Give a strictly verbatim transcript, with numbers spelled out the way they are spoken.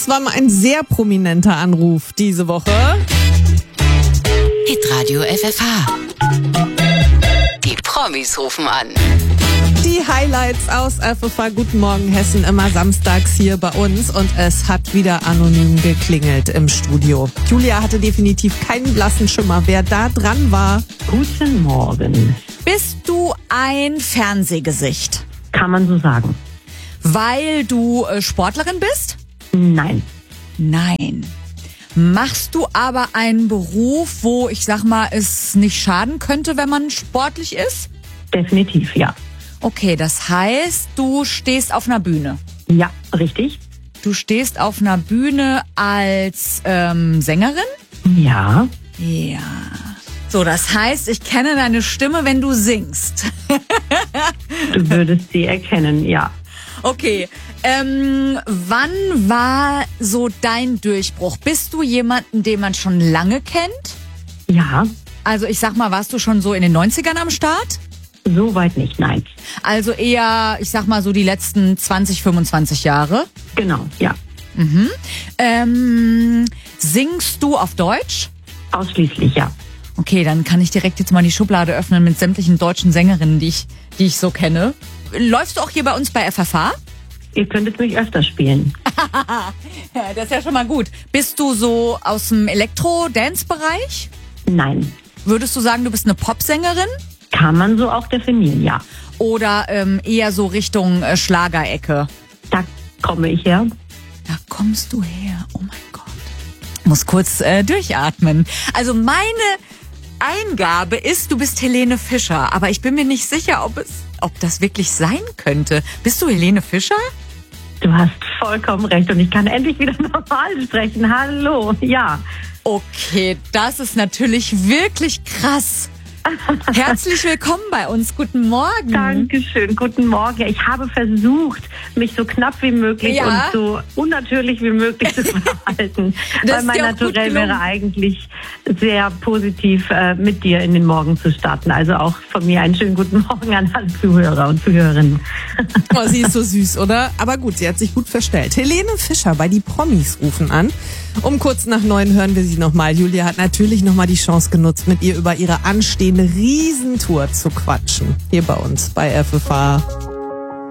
Das war mal ein sehr prominenter Anruf diese Woche. Hitradio F F H. Die Promis rufen an. Die Highlights aus F F H Guten Morgen Hessen, immer samstags hier bei uns. Und es hat wieder anonym geklingelt im Studio. Julia hatte definitiv keinen blassen Schimmer, wer da dran war. Guten Morgen. Bist du ein Fernsehgesicht? Kann man so sagen? Weil du äh, Sportlerin bist? Nein. Nein. Machst du aber einen Beruf, wo, ich sag mal, es nicht schaden könnte, wenn man sportlich ist? Definitiv, ja. Okay, das heißt, du stehst auf einer Bühne. Ja, richtig. Du stehst auf einer Bühne als ähm, Sängerin? Ja. Ja. So, das heißt, ich kenne deine Stimme, wenn du singst. Du würdest sie erkennen, ja. Okay, ähm, wann war so dein Durchbruch? Bist du jemanden, den man schon lange kennt? Ja. Also ich sag mal, warst du schon so in den neunzigern am Start? Soweit nicht, nein. Also eher, ich sag mal so die letzten zwanzig, fünfundzwanzig Jahre? Genau, ja. Mhm. Ähm, singst du auf Deutsch? Ausschließlich, ja. Okay, dann kann ich direkt jetzt mal die Schublade öffnen mit sämtlichen deutschen Sängerinnen, die ich, die ich so kenne. Läufst du auch hier bei uns bei F F H? Ihr könntet mich öfter spielen. Ja, das ist ja schon mal gut. Bist du so aus dem Elektro-Dance-Bereich? Nein. Würdest du sagen, du bist eine Popsängerin? Kann man so auch definieren, ja. Oder ähm, eher so Richtung äh, Schlagerecke? Da komme ich her. Da kommst du her. Oh mein Gott. Muss kurz äh, durchatmen. Also meine Eingabe ist, du bist Helene Fischer. Aber ich bin mir nicht sicher, ob es, ob das wirklich sein könnte. Bist du Helene Fischer? Du hast vollkommen recht und ich kann endlich wieder normal sprechen. Hallo, ja. Okay, das ist natürlich wirklich krass. Herzlich willkommen bei uns. Guten Morgen. Dankeschön. Guten Morgen. Ich habe versucht, mich so knapp wie möglich Ja. und so unnatürlich wie möglich zu verhalten. Das Weil ist mein dir auch gut Naturell gelungen. wäre eigentlich sehr positiv äh, mit dir in den Morgen zu starten. Also auch von mir einen schönen guten Morgen an alle Zuhörer und Zuhörerinnen. Oh, sie ist so süß, oder? Aber gut, sie hat sich gut verstellt. Helene Fischer bei die Promis rufen an. Um kurz nach neun hören wir sie nochmal. Julia hat natürlich nochmal die Chance genutzt, mit ihr über ihre anstehende Riesentour zu quatschen. Hier bei uns bei F F H.